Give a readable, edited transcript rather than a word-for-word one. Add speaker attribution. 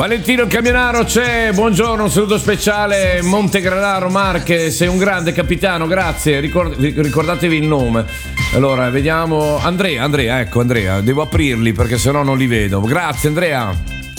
Speaker 1: Valentino Camionaro c'è, buongiorno, un saluto speciale, Montegranaro Marche, sei un grande capitano, grazie, ricordatevi il nome. Allora, vediamo, Andrea, ecco Andrea, devo aprirli perché sennò non li vedo, grazie Andrea.